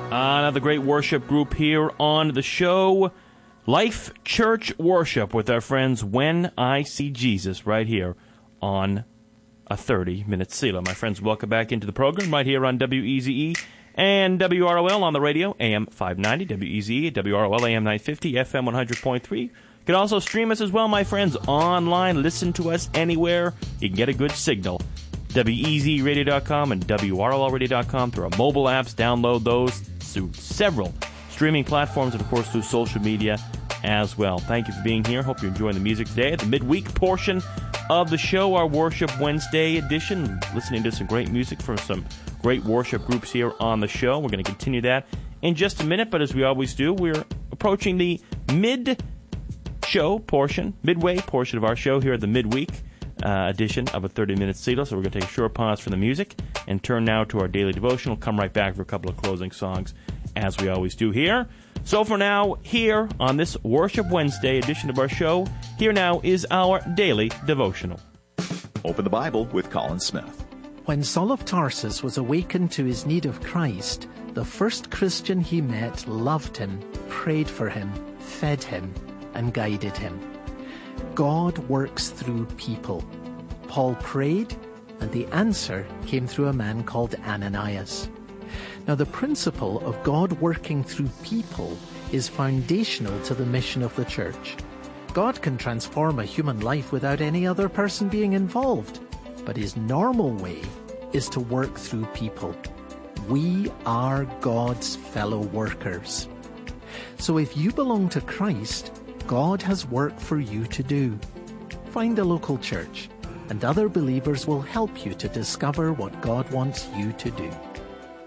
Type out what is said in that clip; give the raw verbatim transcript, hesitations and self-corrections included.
Another great worship group here on the show, Life Church Worship, with our friends When I See Jesus, right here on a thirty-minute Selah. My friends, welcome back into the program right here on W E Z E and W R O L on the radio, A M five ninety, W E Z E, W R O L A M nine fifty, F M one hundred point three. You can also stream us as well, my friends, online. Listen to us anywhere. You can get a good signal. W E Z E radio dot com and W R O L radio dot com through our mobile apps. Download those through several streaming platforms and, of course, through social media as well. Thank you for being here. Hope you're enjoying the music today. The midweek portion of the show, our Worship Wednesday edition, listening to some great music from some great worship groups here on the show. We're going to continue that in just a minute, but as we always do, we're approaching the mid-show portion, midway portion of our show here at the midweek uh, edition of a thirty-minute Selah. So we're going to take a short pause from the music and turn now to our daily devotional. Come right back for a couple of closing songs, as we always do here. So for now, here on this Worship Wednesday edition of our show, here now is our daily devotional. Open the Bible with Colin Smith. When Saul of Tarsus was awakened to his need of Christ, the first Christian he met loved him, prayed for him, fed him, and guided him. God works through people. Paul prayed, and the answer came through a man called Ananias. Now, the principle of God working through people is foundational to the mission of the church. God can transform a human life without any other person being involved, but his normal way is to work through people. We are God's fellow workers. So if you belong to Christ, God has work for you to do. Find a local church, and other believers will help you to discover what God wants you to do.